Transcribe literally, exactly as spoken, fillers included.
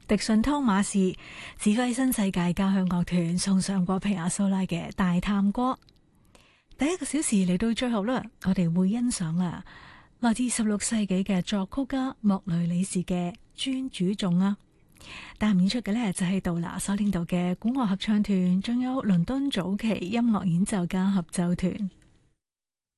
迪遜湯馬士指揮新世界交響樂團送上過皮亞蘇拉嘅大探戈。第一個小時嚟到最後啦，我哋會欣賞啊來自十六世紀嘅作曲家莫雷里士嘅尊主頌啊。擔演出嘅呢，就係杜拿所領導嘅古樂合唱團，仲有倫敦早期音樂演奏家合奏團。